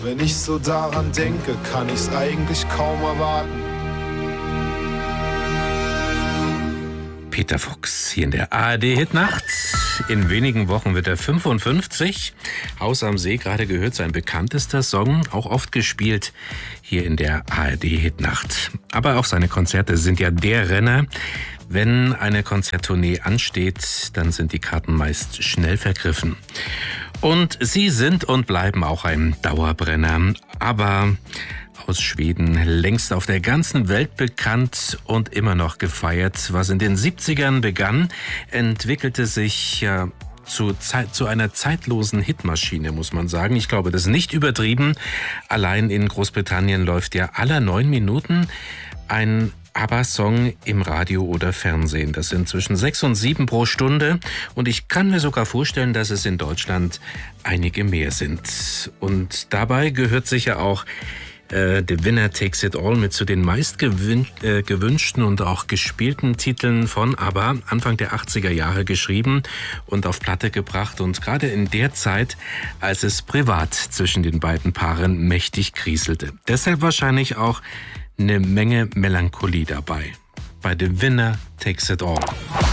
Wenn ich so daran denke, kann ich's eigentlich kaum erwarten. Peter Fox hier in der ARD-Hitnacht. In wenigen Wochen wird er 55. Haus am See, gerade gehört, sein bekanntester Song, auch oft gespielt hier in der ARD-Hitnacht. Aber auch seine Konzerte sind ja der Renner. Wenn eine Konzerttournee ansteht, dann sind die Karten meist schnell vergriffen. Und sie sind und bleiben auch ein Dauerbrenner. Aber aus Schweden, längst auf der ganzen Welt bekannt und immer noch gefeiert. Was in den 70ern begann, entwickelte sich zu einer zeitlosen Hitmaschine, muss man sagen. Ich glaube, das ist nicht übertrieben. Allein in Großbritannien läuft ja alle 9 Minuten ein ABBA-Song im Radio oder Fernsehen. Das sind zwischen 6 und 7 pro Stunde. Und ich kann mir sogar vorstellen, dass es in Deutschland einige mehr sind. Und dabei gehört sicher auch The Winner Takes It All mit zu den meist gewünschten und auch gespielten Titeln von ABBA, Anfang der 80er Jahre geschrieben und auf Platte gebracht. Und gerade in der Zeit, als es privat zwischen den beiden Paaren mächtig kriselte. Deshalb wahrscheinlich auch eine Menge Melancholie dabei. Bei The Winner Takes It All.